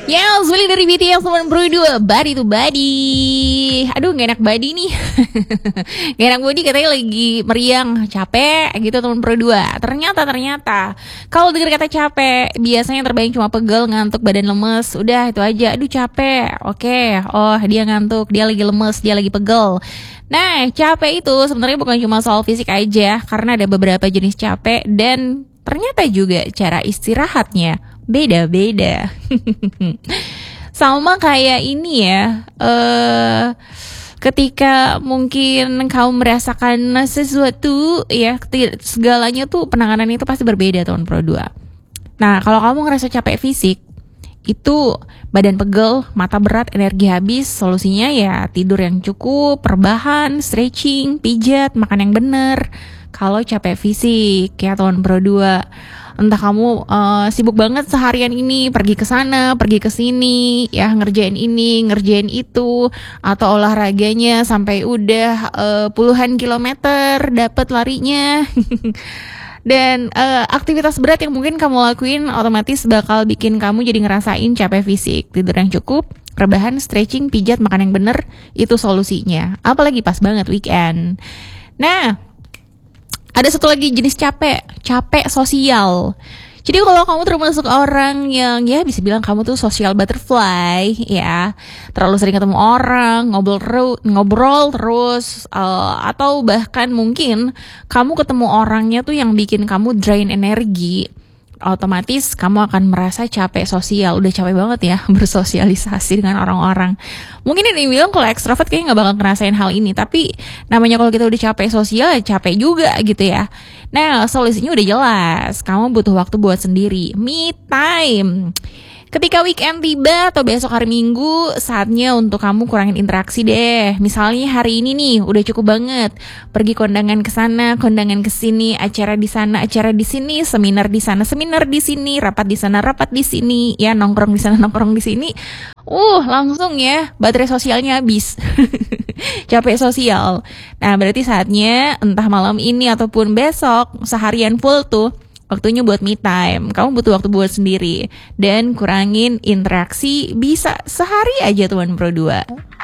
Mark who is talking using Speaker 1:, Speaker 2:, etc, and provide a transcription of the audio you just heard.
Speaker 1: Yes, balik dari BTS teman bro 2 Body to body. Aduh gak enak body nih. Gak enak body katanya lagi meriang, capek gitu teman bro 2. Ternyata kalau denger kata capek biasanya terbayang cuma pegel, ngantuk, badan lemes. Udah itu aja, aduh capek. Oke, oh dia ngantuk, dia lagi lemes, dia lagi pegel. Nah capek itu sebenarnya bukan cuma soal fisik aja, karena ada beberapa jenis capek dan ternyata juga cara istirahatnya beda-beda. Sama kayak ini ya, ketika mungkin kamu merasakan sesuatu ya, segalanya tuh penanganan itu pasti berbeda tahun Pro 2. Nah kalau kamu ngerasa capek fisik, itu badan pegel, mata berat, energi habis, solusinya ya tidur yang cukup, rebahan, stretching, pijat, makan yang bener. Kalau capek fisik ya tahun Pro 2, entah kamu sibuk banget seharian ini, pergi ke sana, pergi ke sini, ya ngerjain ini, ngerjain itu, atau olahraganya sampai udah puluhan kilometer dapat larinya. Dan aktivitas berat yang mungkin kamu lakuin otomatis bakal bikin kamu jadi ngerasain capek fisik. Tidur yang cukup, rebahan, stretching, pijat, makan yang bener, itu solusinya. Apalagi pas banget weekend. Nah, ada satu lagi jenis capek sosial. Jadi kalau kamu termasuk orang yang ya bisa bilang kamu tuh social butterfly ya, terlalu sering ketemu orang, ngobrol terus, atau bahkan mungkin kamu ketemu orangnya tuh yang bikin kamu drain energi, otomatis kamu akan merasa capek sosial. Udah capek banget ya bersosialisasi dengan orang-orang. Mungkin ini bilang kalau ekstrovert kayaknya gak bakal ngerasain hal ini, tapi namanya kalau kita udah capek sosial ya capek juga gitu ya. Nah solusinya udah jelas, kamu butuh waktu buat sendiri, me time. Ketika weekend tiba atau besok hari Minggu, saatnya untuk kamu kurangin interaksi deh. Misalnya hari ini nih udah cukup banget pergi kondangan ke sana, kondangan ke sini, acara di sana, acara di sini, seminar di sana, seminar di sini, rapat di sana, rapat di sini, ya nongkrong di sana, nongkrong di sini. Langsung ya baterai sosialnya habis. Capek sosial. Nah, berarti saatnya entah malam ini ataupun besok seharian full tuh waktunya buat me time. Kamu butuh waktu buat sendiri dan kurangin interaksi, bisa sehari aja teman Pro 2.